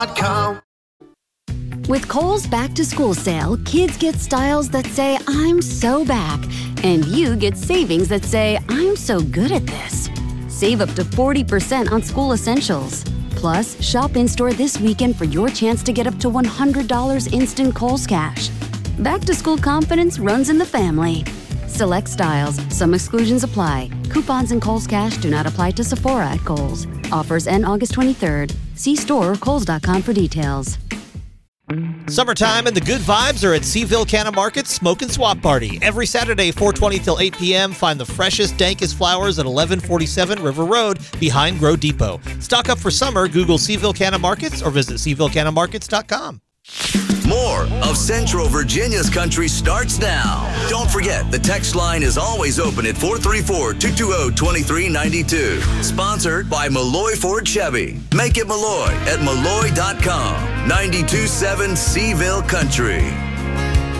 With Kohl's Back to School sale, kids get styles that say, I'm so back. And you get savings that say, I'm so good at this. Save up to 40% on school essentials. Plus, shop in-store this weekend for your chance to get up to $100 instant Kohl's cash. Back to school confidence runs in the family. Select styles. Some exclusions apply. Coupons and Kohl's cash do not apply to Sephora at Kohl's. Offers end August 23rd. See store or kohls.com for details. Summertime and the good vibes are at Seaville Canna Market's Smoke and Swap Party. Every Saturday, 4:20 till 8 p.m., find the freshest, dankest flowers at 1147 River Road behind Grow Depot. Stock up for summer. Google Seaville Canna Markets or visit SeavilleCannaMarkets.com. More of Central Virginia's country starts now. Don't forget, the text line is always open at 434-220-2392. Sponsored by Malloy Ford Chevy. Make it Malloy at Malloy.com. 92.7 Seaville Country.